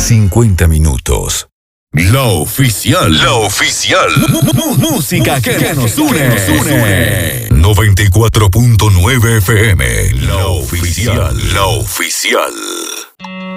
50 minutos. La oficial. Música que nos une. 94.9 FM. La oficial.